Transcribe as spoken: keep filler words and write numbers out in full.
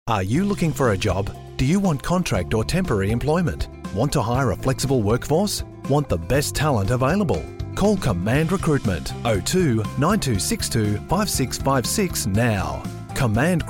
Are you looking for a job? Do you want contract or temporary employment? Want to hire a flexible workforce? Want the best talent available? Call Command Recruitment oh two nine two six two five six five six now. Command